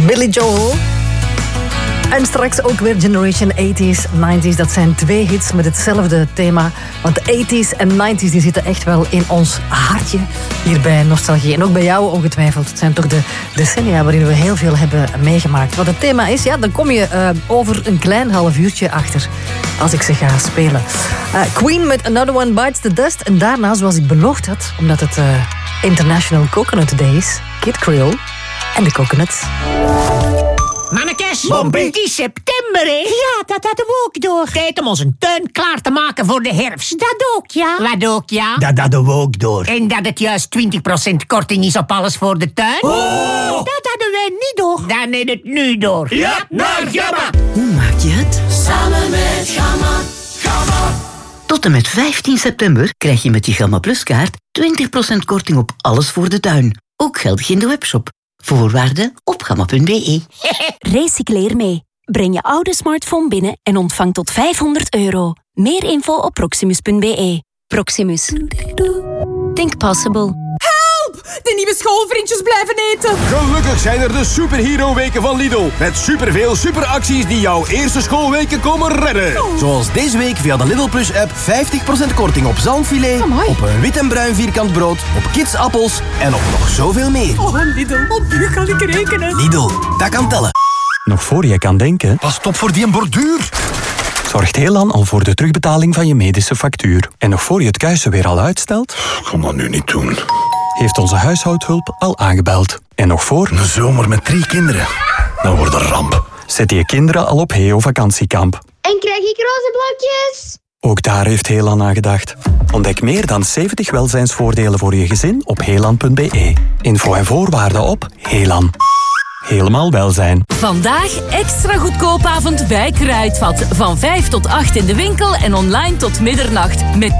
Billy Joel. En straks ook weer Generation 80s, 90s. Dat zijn 2 hits met hetzelfde thema. Want de 80s en 90s die zitten echt wel in ons hartje hier bij Nostalgie. En ook bij jou ongetwijfeld. Het zijn toch de decennia waarin we heel veel hebben meegemaakt. Wat het thema is, ja, dan kom je over een klein half uurtje achter. Als ik ze ga spelen. Queen met Another One Bites the Dust. En daarna, zoals ik beloofd had, omdat het International Coconut Day is, Kid Creole en de Coconuts. Mannekes, het is september, hè? Ja, dat hadden we ook door. Tijd om onze tuin klaar te maken voor de herfst. Dat ook, ja. Wat ook, ja? Dat hadden we ook door. En dat het juist 20% korting is op alles voor de tuin? Oh! Dat hadden wij niet door. Dan is het nu door. Ja, naar Gamma! Hoe maak je het? Samen met Gamma. Gamma! Tot en met 15 september krijg je met je Gamma Plus kaart 20% korting op alles voor de tuin. Ook geldig in de webshop. Voorwaarden op gamma.be. Recycleer mee. Breng je oude smartphone binnen en ontvang tot €500. Meer info op proximus.be. Proximus. Think possible. De nieuwe schoolvriendjes blijven eten. Gelukkig zijn er de Superhero-weken van Lidl. Met superveel superacties die jouw eerste schoolweken komen redden. Zoals deze week via de Lidl Plus-app 50% korting op zalmfilet, op een wit en bruin vierkant brood, op kidsappels en op nog zoveel meer. Oh, Lidl, op u kan ik rekenen. Lidl, dat kan tellen. Nog voor je kan denken, Pas op voor die borduur. zorgt Helan al voor de terugbetaling van je medische factuur. En nog voor je het kuisen weer al uitstelt, Ik kan dat nu niet doen. heeft onze huishoudhulp al aangebeld. En nog voor Een zomer met 3 kinderen. Dat wordt een ramp. zet je kinderen al op Heo vakantiekamp. En krijg ik roze blokjes? Ook daar heeft Helan aan gedacht. Ontdek meer dan 70 welzijnsvoordelen voor je gezin op helan.be. Info en voorwaarden op Helan. Helemaal welzijn. Vandaag extra goedkoop avond bij Kruidvat. Van 5 tot 8 in de winkel en online tot middernacht. Met